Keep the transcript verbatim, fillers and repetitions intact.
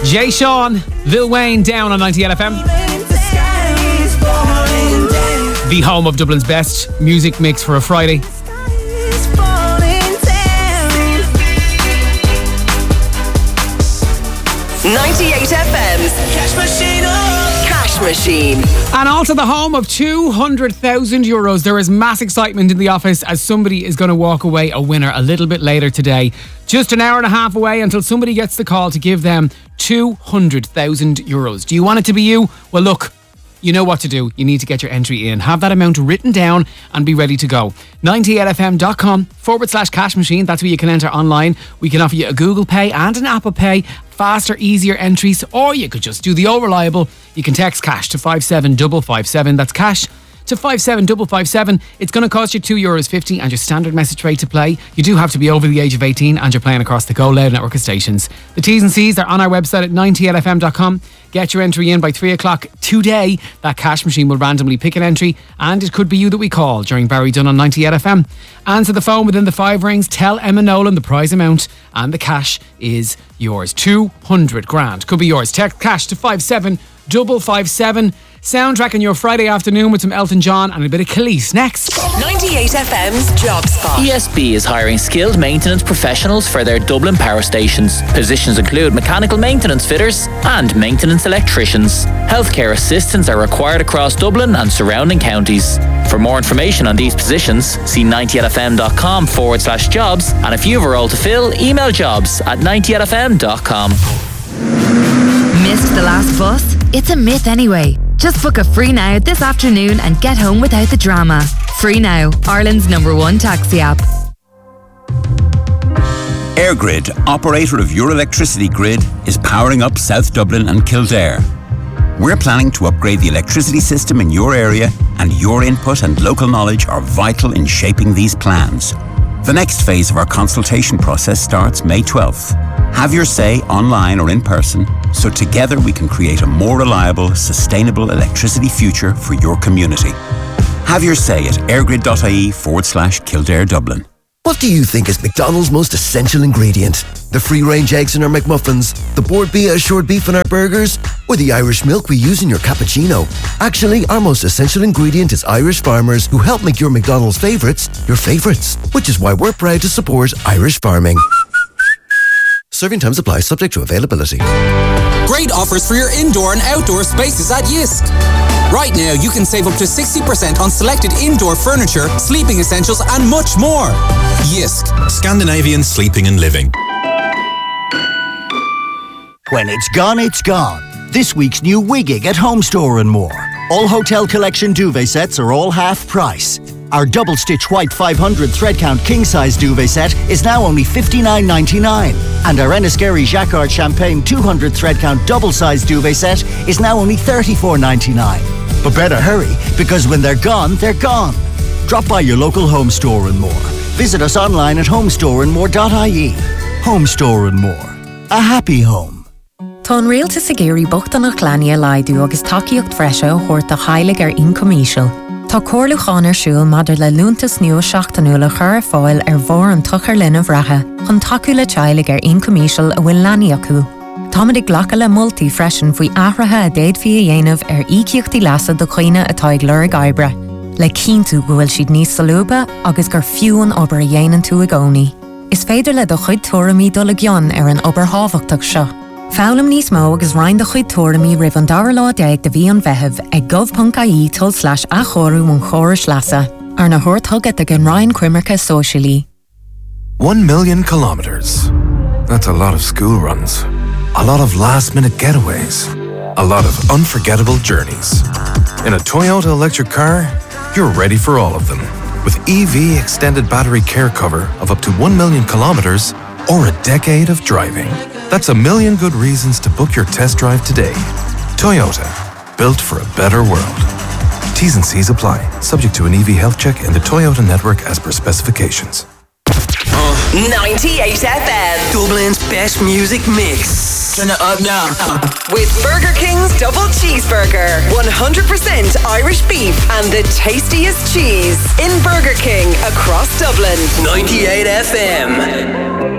Jay Sean, Lil Wayne, Down on ninety-eight F M. The home of Dublin's best music mix for a Friday. ninety-eight F M's Cash Machine. Cash Machine. And also the home of two hundred thousand euros. There is mass excitement in the office as somebody is going to walk away a winner a little bit later today. Just an hour and a half away until somebody gets the call to give them two hundred thousand euros. Do you want it to be you? Well, look, you know what to do. You need to get your entry in. Have that amount written down and be ready to go. ninety-eight fm.com forward slash cash machine. That's where you can enter online. We can offer you a Google Pay and an Apple Pay. Faster, easier entries. Or you could just do the old reliable. You can text cash to five seven five five seven. That's cash to five seven five five seven. It's going to cost you two euros fifty and your standard message rate to play. You do have to be over the age of eighteen and you're playing across the Go Loud network of stations. The T's and C's are on our website at ninety-eight f m dot com. Get your entry in by three o'clock today. That cash machine will randomly pick an entry and it could be you that we call during Barry Dunn on ninety-eight F M. Answer the phone within the five rings. Tell Emma Nolan the prize amount and the cash is yours. two hundred grand could be yours. Text cash to five seven five five seven. Soundtracking your Friday afternoon with some Elton John and a bit of Khalees next. ninety-eight F M's Job Spot. E S B is hiring skilled maintenance professionals for their Dublin power stations. Positions include mechanical maintenance fitters and maintenance electricians. Healthcare assistants are required across Dublin and surrounding counties. For more information on these positions, see ninety-eight f m dot com forward slash jobs, and if you have a role to fill, email jobs at ninety-eight f m dot com. Missed the last bus? It's a myth anyway. Just book a Free Now this afternoon and get home without the drama. Free Now, Ireland's number one taxi app. EirGrid, operator of your electricity grid, is powering up South Dublin and Kildare. We're planning to upgrade the electricity system in your area, and your input and local knowledge are vital in shaping these plans. The next phase of our consultation process starts May twelfth. Have your say online or in person, so together we can create a more reliable, sustainable electricity future for your community. Have your say at airgrid.ie forward slash Kildare Dublin. What do you think is McDonald's most essential ingredient? The free-range eggs in our McMuffins, the Bord Bia assured beef in our burgers, or the Irish milk we use in your cappuccino? Actually, our most essential ingredient is Irish farmers who help make your McDonald's favourites your favourites, which is why we're proud to support Irish farming. Serving times apply, subject to availability. Great offers for your indoor and outdoor spaces at Jysk. Right now, you can save up to sixty percent on selected indoor furniture, sleeping essentials, and much more. Jysk, Scandinavian sleeping and living. When it's gone, it's gone. This week's new Wigging at Home Store and More. All Hotel Collection duvet sets are all half price. Our double stitch white five hundred thread count king size duvet set is now only fifty-nine ninety-nine, and our Enniskerry Jacquard Champagne two hundred thread count double size duvet set is now only thirty-four ninety-nine. But better hurry, because when they're gone, they're gone. Drop by your local Home Store and More. Visit us online at homestore and more dot I E. Home Store and More. A happy home. Tá rialta sa géirí bochta nach Glania laidú agus takeíocht freisa chuirta heilig ar incomíisiil. Tá cóirlucháin ar siúil madidir le lúntas nua seachtainú le chur fáil ar bhór an tuchar linn bhreathe chun takeú le teilig ar incomíisiil a bhfuil leanaí acu. Táid ag ghlacha le multaí freisin faoi ahrathe a déad fí a dhéanamh ar ícíochtaí leasa do chuoine atá ag lur ag oibre. Le cíntu go bhfuil siad níos salúba agus gur fiúin obair a dhéanaan tú a gcónaí. Is féidir le do chuid tuairimí dul a gcionn ar an obair hábhachtach seo. Fálam níos mó agus rainn do chuid tuairimí ribh an dara lá déag de bhí an bheithimh ag gov.ie tull slash a chorú mún chóras leasa. Ar na thuirt thugad ag an rainn cuimarcha sóisialí. One million kilometers. That's a lot of school runs. A lot of last-minute getaways. A lot of unforgettable journeys. In a Toyota electric car, you're ready for all of them. With E V extended battery care cover of up to one million kilometers or a decade of driving. That's a million good reasons to book your test drive today. Toyota, built for a better world. T's and C's apply, subject to an E V health check in the Toyota network as per specifications. ninety-eight F M, Dublin's best music mix. Turn it up now. With Burger King's double cheeseburger, one hundred percent Irish beef and the tastiest cheese in Burger King across Dublin. ninety-eight F M.